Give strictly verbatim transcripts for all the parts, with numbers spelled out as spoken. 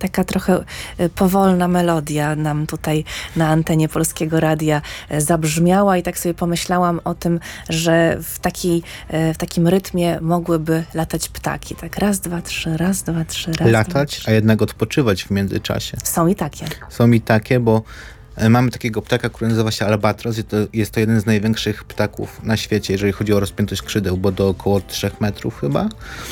Taka trochę y, powolna melodia nam tutaj na antenie Polskiego Radia y, zabrzmiała i tak sobie pomyślałam o tym, że w, takiej, y, w takim rytmie mogłyby latać ptaki. Tak raz, dwa, trzy, raz, dwa, trzy, raz, Latać, dwa, trzy. a jednak odpoczywać w międzyczasie. Są i takie. Są i takie, bo e, mamy takiego ptaka, który nazywa się albatros i to jest to jeden z największych ptaków na świecie, jeżeli chodzi o rozpiętość skrzydeł, bo do około trzech metrów chyba.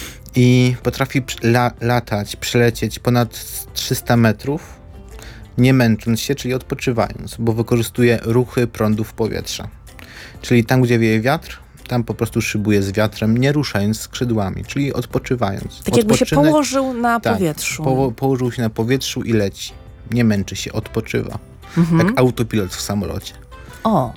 I potrafi przy- la- latać, przelecieć ponad trzysta metrów, nie męcząc się, czyli odpoczywając, bo wykorzystuje ruchy prądów powietrza. Czyli tam, gdzie wieje wiatr, tam po prostu szybuje z wiatrem, nie ruszając skrzydłami, czyli odpoczywając. Tak jakby się Odpoczynek- położył na tak, powietrzu. Po, położył się na powietrzu i leci. Nie męczy się, odpoczywa. Mhm. Jak autopilot w samolocie. O.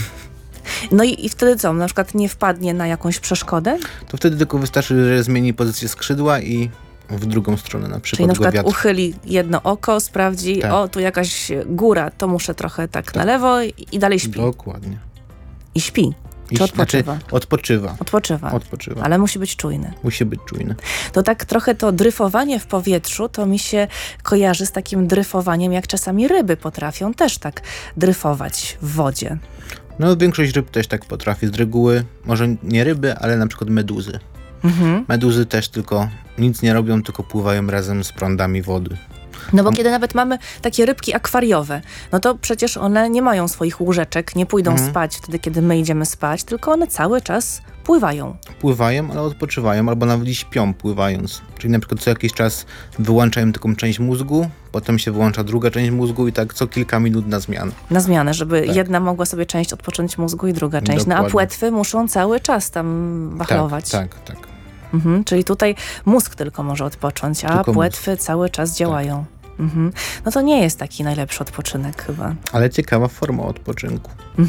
No i, i wtedy co? Na przykład nie wpadnie na jakąś przeszkodę? To wtedy tylko wystarczy, że zmieni pozycję skrzydła i w drugą stronę na przykład Czyli na go przykład wiatr. uchyli jedno oko, sprawdzi, Tak. o tu jakaś góra, to muszę trochę tak, na lewo i, i dalej śpi. Dokładnie. I śpi. I Czy odpoczywa? Znaczy, odpoczywa. Odpoczywa. Odpoczywa. Ale musi być czujny. Musi być czujny. To tak trochę to dryfowanie w powietrzu, to mi się kojarzy z takim dryfowaniem, jak czasami ryby potrafią też tak dryfować w wodzie. No większość ryb też tak potrafi. Z reguły, może nie ryby, ale na przykład meduzy. Mhm. Meduzy też tylko nic nie robią, tylko pływają razem z prądami wody. No bo kiedy nawet mamy takie rybki akwariowe, no to przecież one nie mają swoich łóżeczek, nie pójdą Mhm. spać wtedy, kiedy my idziemy spać, tylko one cały czas pływają. Pływają, ale odpoczywają, albo nawet i śpią pływając. Czyli na przykład co jakiś czas wyłączają taką część mózgu, potem się wyłącza druga część mózgu i tak co kilka minut na zmianę. Na zmianę, żeby Tak. jedna mogła sobie część odpocząć mózgu i druga część. No a Dokładnie. płetwy muszą cały czas tam wachlować. Tak, tak, tak. Mhm, czyli tutaj mózg tylko może odpocząć, a Tylko płetwy cały czas działają. Mhm. No to nie jest taki najlepszy odpoczynek chyba. Ale ciekawa forma odpoczynku.